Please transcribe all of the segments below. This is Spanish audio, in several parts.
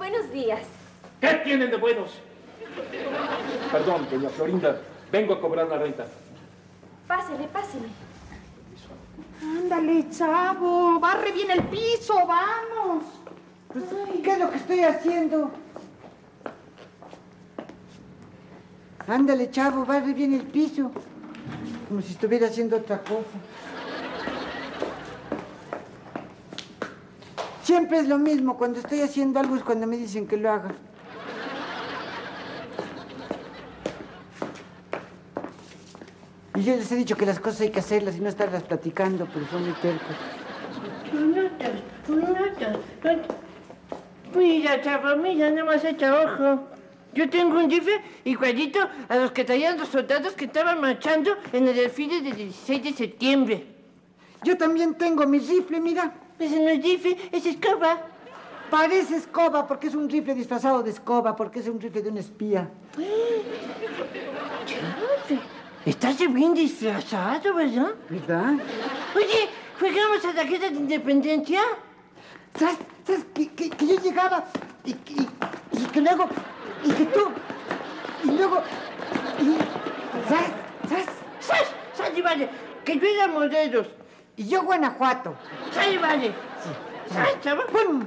Buenos días. ¿Qué tienen de buenos? Perdón, doña Florinda. Vengo a cobrar la renta. Pásele, pásele. Ándale, chavo. Barre bien el piso, vamos. Pues, ¿qué es lo que estoy haciendo? Ándale, chavo, barre bien el piso. Como si estuviera haciendo otra cosa. Siempre es lo mismo. Cuando estoy haciendo algo es cuando me dicen que lo haga. Y yo les he dicho que las cosas hay que hacerlas y no estarlas platicando, pero son muy tercos. Mira, chavo, mira, nada más echa ojo. Yo tengo un rifle igualito a los que traían los soldados que estaban marchando en el desfile del 16 de septiembre. Yo también tengo mi rifle, mira. Ese no es rifle, es escoba. Parece escoba porque es un rifle disfrazado de escoba, porque es un rifle de un espía. Chavo, estás bien disfrazado, ¿verdad? ¿Verdad? Oye, ¿jugamos a la guerra de independencia? ¿Sabes? Que yo llegaba y que luego... Y que tú... Y luego... ¡Sale, vale! Que yo era Morelos. Y yo Guanajuato. ¡Sale, vale! Sí. ¡Sale, chavo! ¡Pum!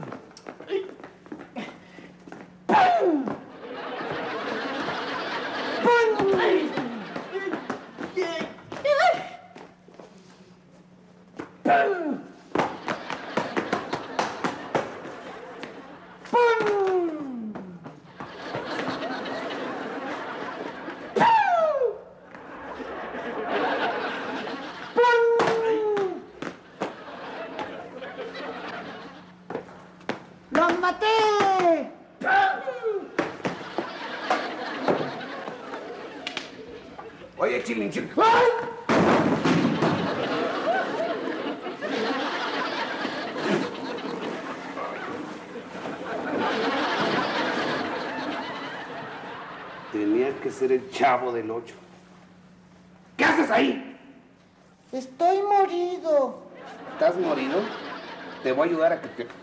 ¡Pum! ¡Pum! ¡Ay! ¡Pum! ¡Lo maté! Oye, Chilin. ¡Ay! Tenía que ser el Chavo del 8. ¿Qué haces ahí? Estoy morido. ¿Estás morido? Te voy a ayudar a que te...